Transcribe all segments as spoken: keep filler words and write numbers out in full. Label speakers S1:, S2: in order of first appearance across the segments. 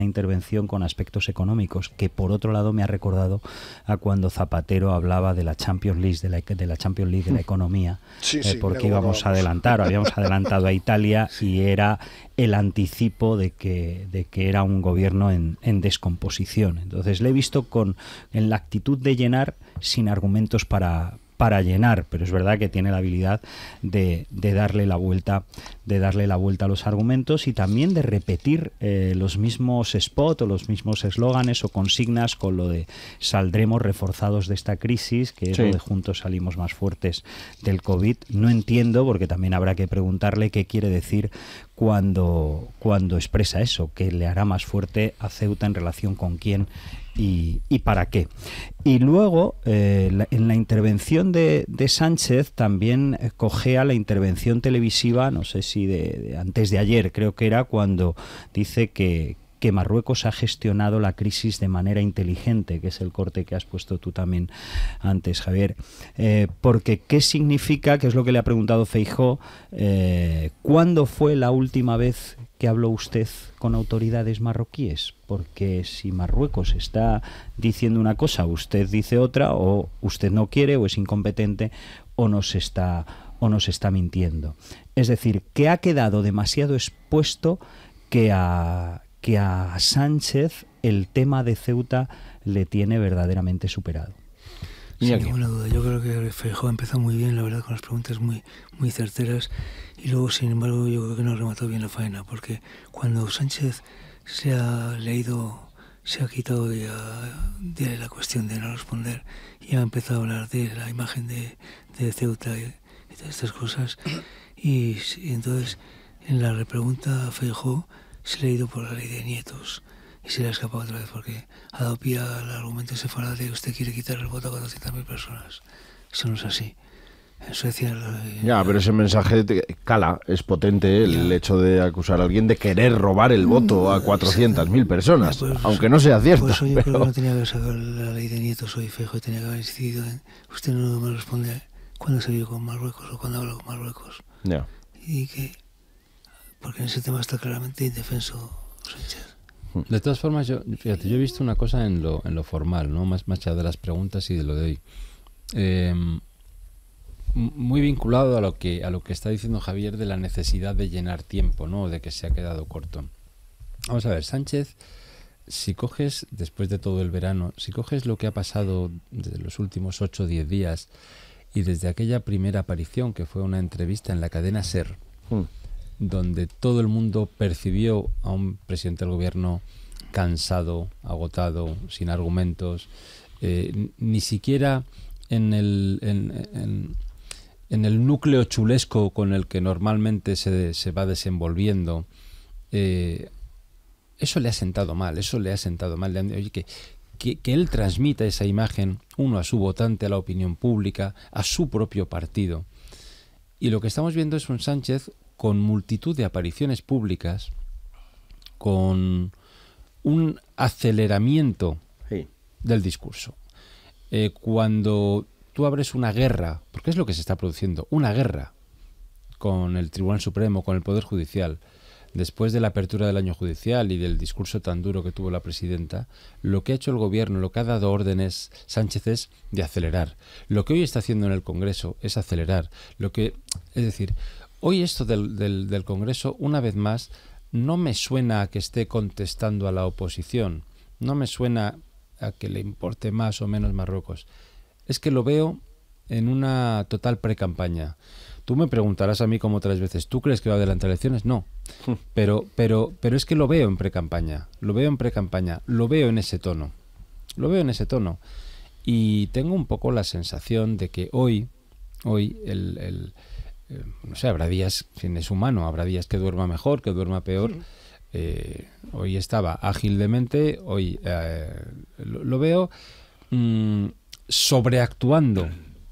S1: intervención con aspectos económicos, que por otro lado me ha recordado a cuando Zapatero hablaba de la Champions League, de la, de la Champions League de la economía,
S2: sí,
S1: eh,
S2: sí,
S1: porque íbamos a adelantar, habíamos adelantado a Italia y era el anticipo de que, de que era un gobierno en, en descomposición. Entonces le he visto con en la actitud de llenar sin argumentos para para llenar, pero es verdad que tiene la habilidad de, de darle la vuelta, de darle la vuelta a los argumentos y también de repetir eh, los mismos spots o los mismos eslóganes o consignas con lo de saldremos reforzados de esta crisis, que es sí. lo de juntos salimos más fuertes del COVID. No entiendo, porque también habrá que preguntarle qué quiere decir cuando, cuando expresa eso, que le hará más fuerte a Ceuta en relación con quién y, y para qué. Y luego, eh, la, en la intervención de, de Sánchez también eh, cojea la intervención televisiva, no sé si de, de antes de ayer, creo que era, cuando dice que que Marruecos ha gestionado la crisis de manera inteligente, que es el corte que has puesto tú también antes, Javier. Eh, porque, ¿qué significa? Que es lo que le ha preguntado Feijóo. Eh, ¿Cuándo fue la última vez que habló usted con autoridades marroquíes? Porque si Marruecos está diciendo una cosa, usted dice otra, o usted no quiere, o es incompetente, o nos está, o nos está mintiendo. Es decir, que ha quedado demasiado expuesto que a... que a Sánchez el tema de Ceuta le tiene verdaderamente superado.
S3: Sin ninguna duda, yo creo que Feijóo empezó muy bien, la verdad, con las preguntas muy, muy certeras, y luego, sin embargo, yo creo que no remató bien la faena, porque cuando Sánchez se ha leído, se ha quitado ya de la cuestión de no responder y ha empezado a hablar de la imagen de, de Ceuta y, y todas estas cosas, y, y entonces en la repregunta a Feijóo se le ha ido por la ley de nietos y se le ha escapado otra vez porque ha dado pie al argumento ese falaz de usted quiere quitar el voto a cuatrocientas mil personas. Eso no es así. En Suecia... Eh,
S2: ya, pero ese mensaje te cala, es potente el ya. hecho de acusar a alguien de querer robar el voto a cuatrocientas mil personas, ya, pues, aunque no sea cierto.
S3: Por eso yo
S2: pero...
S3: creo que no tenía que haber sacado la ley de nietos hoy, Feijóo, tenía que haber decidido en... Usted no me responde cuándo se vio con Marruecos o cuándo habló con Marruecos.
S2: Ya.
S3: Y que... porque en ese tema está claramente indefenso Sánchez.
S4: De todas formas, yo fíjate, yo he visto una cosa en lo, en lo formal, ¿no? Más, más allá de las preguntas y de lo de hoy. Eh, muy vinculado a lo que a lo que está diciendo Javier de la necesidad de llenar tiempo, ¿no? De que se ha quedado corto. Vamos a ver, Sánchez, si coges, después de todo el verano, si coges lo que ha pasado desde los últimos ocho o diez días y desde aquella primera aparición, que fue una entrevista en la cadena SER, mm. donde todo el mundo percibió a un presidente del gobierno cansado, agotado, sin argumentos, eh, ni siquiera en el, en, en, en el núcleo chulesco con el que normalmente se, se va desenvolviendo. Eh, eso le ha sentado mal, eso le ha sentado mal. Oye, que, que, que él transmita esa imagen, uno, a su votante, a la opinión pública, a su propio partido. Y lo que estamos viendo es un Sánchez con multitud de apariciones públicas, con un aceleramiento sí. del discurso. Eh, cuando tú abres una guerra, porque es lo que se está produciendo, una guerra con el Tribunal Supremo, con el Poder Judicial, después de la apertura del año judicial y del discurso tan duro que tuvo la presidenta, lo que ha hecho el gobierno, lo que ha dado órdenes Sánchez es de acelerar. Lo que hoy está haciendo en el Congreso es acelerar. Lo que, es decir, hoy esto del, del, del Congreso, una vez más, no me suena a que esté contestando a la oposición, no me suena a que le importe más o menos Marruecos. Es que lo veo en una total precampaña. Tú me preguntarás a mí como otras veces, ¿tú crees que va a adelantar elecciones? No, pero, pero, pero es que lo veo en precampaña, lo veo en precampaña, lo veo en ese tono, lo veo en ese tono. Y tengo un poco la sensación de que hoy, hoy el... el no sé, habrá días, sin es humano, habrá días que duerma mejor, que duerma peor. Eh, hoy estaba ágil de mente, hoy eh, lo, lo veo mmm, sobreactuando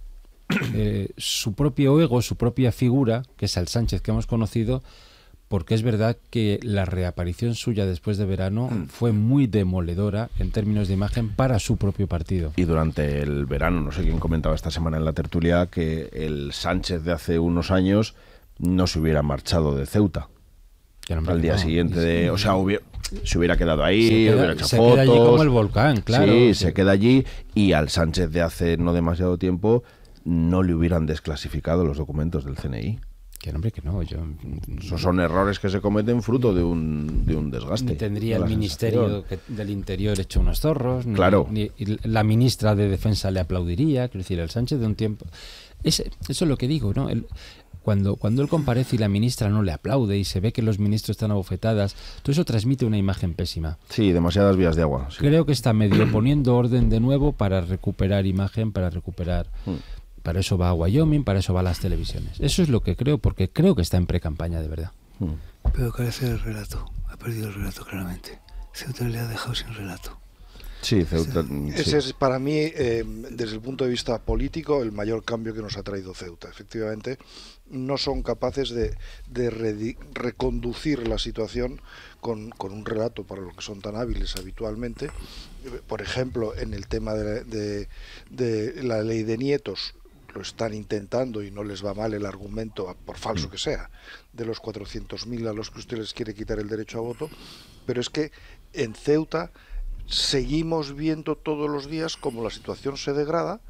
S4: eh, su propio ego, su propia figura, que es el Sánchez que hemos conocido, porque es verdad que la reaparición suya después de verano fue muy demoledora en términos de imagen para su propio partido.
S2: Y durante el verano, no sé quién comentaba esta semana en la tertulia, que el Sánchez de hace unos años no se hubiera marchado de Ceuta. al día no, siguiente de, o sea, hubiera, se hubiera quedado ahí,
S4: se queda,
S2: hubiera hecho
S4: se
S2: fotos,
S4: queda allí como el volcán, claro.
S2: Sí, sí, se queda allí, y al Sánchez de hace no demasiado tiempo no le hubieran desclasificado los documentos del C N I.
S4: Que hombre, que no, yo...
S2: Esos son errores que se cometen fruto de un, de un desgaste.
S4: Ni tendría el Ministerio que, del Interior hecho unos zorros, ni,
S2: claro.
S4: ni la ministra de Defensa le aplaudiría, quiero decir, el Sánchez de un tiempo... Es, eso es lo que digo, ¿no? El, cuando, cuando él comparece y la ministra no le aplaude y se ve que los ministros están abofetadas, todo eso transmite una imagen pésima.
S2: Sí, demasiadas vías de agua. Sí.
S4: Creo que está medio poniendo orden de nuevo para recuperar imagen, para recuperar... Mm. Para eso va a Wyoming, para eso va a las televisiones. Eso es lo que creo, porque creo que está en pre-campaña de verdad.
S3: Pero carece del relato. Ha perdido el relato claramente. Ceuta le ha dejado sin relato.
S2: Sí, Ceuta.
S5: Ese sí. es para mí, eh, desde el punto de vista político, el mayor cambio que nos ha traído Ceuta. Efectivamente, no son capaces de, de re, reconducir la situación con, con un relato para lo que son tan hábiles habitualmente. Por ejemplo, en el tema de, de, de la ley de nietos, lo están intentando y no les va mal el argumento, por falso que sea, de los cuatrocientos mil a los que usted les quiere quitar el derecho a voto, pero es que en Ceuta seguimos viendo todos los días cómo la situación se degrada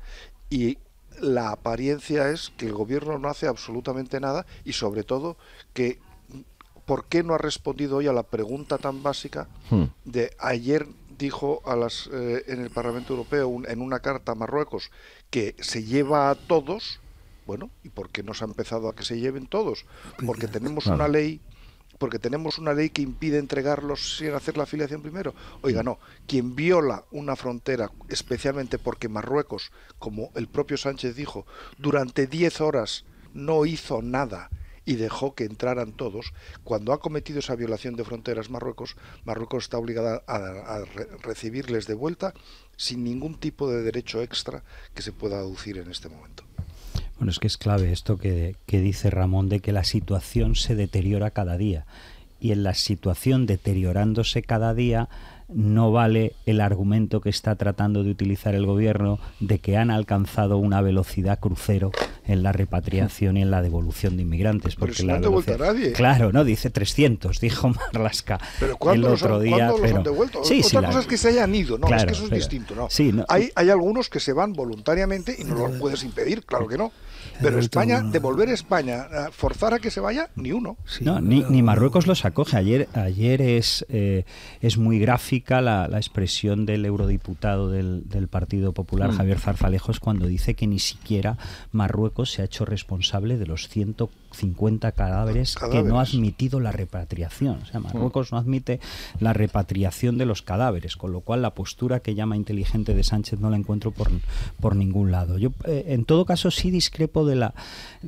S5: y la apariencia es que el gobierno no hace absolutamente nada y sobre todo que ¿por qué no ha respondido hoy a la pregunta tan básica de ayer? Dijo a las eh, en el Parlamento Europeo un, en una carta a Marruecos que se lleva a todos. Bueno, ¿y por qué no se ha empezado a que se lleven todos? Porque tenemos claro. una ley porque tenemos una ley que impide entregarlos sin hacer la afiliación primero. Oiga, no, quien viola una frontera, especialmente porque Marruecos, como el propio Sánchez dijo, durante diez horas no hizo nada y dejó que entraran todos, cuando ha cometido esa violación de fronteras Marruecos, Marruecos está obligada a, a re recibirles de vuelta sin ningún tipo de derecho extra que se pueda aducir en este momento.
S1: Bueno, es que es clave esto que, que dice Ramón, de que la situación se deteriora cada día. Y en la situación deteriorándose cada día no vale el argumento que está tratando de utilizar el gobierno de que han alcanzado una velocidad crucero en la repatriación y en la devolución de inmigrantes.
S5: Porque
S1: pero
S5: si no han devuelto a nadie.
S1: Claro, no, dice trescientos, dijo Marlaska
S5: pero
S1: el otro
S5: han,
S1: día.
S5: ¿cuándo
S1: pero...
S5: los han devuelto?
S1: Sí,
S5: Otra
S1: sí,
S5: cosa
S1: la...
S5: es que se hayan ido, no,
S1: claro,
S5: es que eso es
S1: pero...
S5: distinto, ¿no?
S1: Sí, no.
S5: Hay, hay algunos que se van voluntariamente y no los puedes impedir, claro que no. Pero España, devolver a España, forzar a que se vaya, ni uno.
S1: Sí, no, ni, ni Marruecos los acoge. Ayer, ayer es, eh, es muy gráfica la, la expresión del eurodiputado del, del Partido Popular, mm. Javier Zarzalejos, cuando dice que ni siquiera Marruecos se ha hecho responsable de los ciento cincuenta cadáveres, cadáveres que no ha admitido la repatriación. O sea, Marruecos mm. no admite la repatriación de los cadáveres, con lo cual la postura que llama inteligente de Sánchez no la encuentro por, por ningún lado. Yo, eh, en todo caso, sí discrepo de la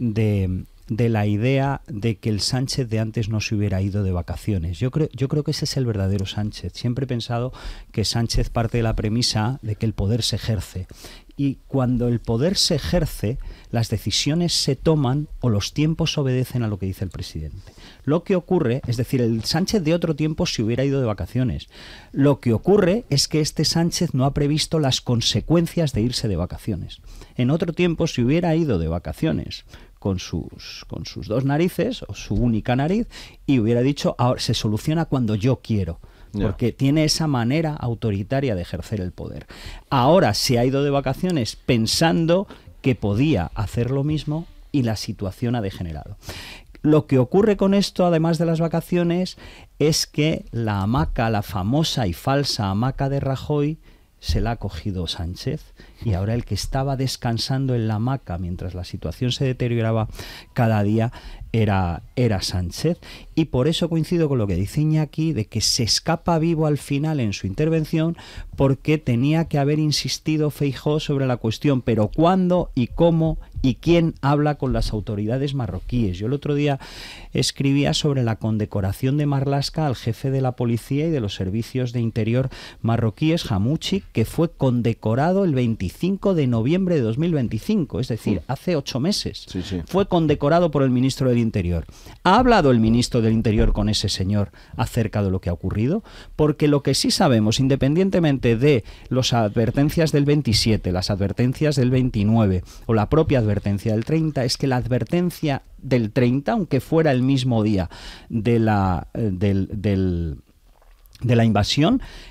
S1: de, de la idea de que el Sánchez de antes no se hubiera ido de vacaciones. Yo creo, yo creo que ese es el verdadero Sánchez. Siempre he pensado que Sánchez parte de la premisa de que el poder se ejerce. Y cuando el poder se ejerce, las decisiones se toman o los tiempos obedecen a lo que dice el presidente. Lo que ocurre, es decir, el Sánchez de otro tiempo se hubiera ido de vacaciones. Lo que ocurre es que este Sánchez no ha previsto las consecuencias de irse de vacaciones. En otro tiempo se hubiera ido de vacaciones con sus, con sus dos narices o su única nariz y hubiera dicho, ahora se soluciona cuando yo quiero. Porque yeah. tiene esa manera autoritaria de ejercer el poder. Ahora se ha ido de vacaciones pensando que podía hacer lo mismo y la situación ha degenerado. Lo que ocurre con esto, además de las vacaciones, es que la hamaca, la famosa y falsa hamaca de Rajoy, se la ha cogido Sánchez y ahora el que estaba descansando en la hamaca mientras la situación se deterioraba cada día era, era Sánchez. Y por eso coincido con lo que dice Iñaki, de que se escapa vivo al final en su intervención, porque tenía que haber insistido Feijóo sobre la cuestión, pero cuándo y cómo y quién habla con las autoridades marroquíes. Yo el otro día escribía sobre la condecoración de Marlaska al jefe de la policía y de los servicios de interior marroquíes, Hamouchi, que fue condecorado el veinticinco de noviembre de dos mil veinticinco, es decir, uh. hace ocho meses.
S2: Sí, sí.
S1: Fue condecorado por el ministro del Interior. ¿Ha hablado el ministro del Interior con ese señor acerca de lo que ha ocurrido? Porque lo que sí sabemos, independientemente de las advertencias del veintisiete, las advertencias del veintinueve o la propia advertencia advertencia del treinta es que la advertencia del treinta, aunque fuera el mismo día de la, del, del, de la invasión,